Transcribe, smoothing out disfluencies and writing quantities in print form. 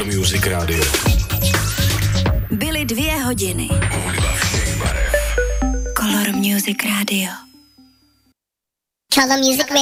Music Radio. Byly 2 hodiny. Hudba všech barev. Color Music Radio. Color Music Radio.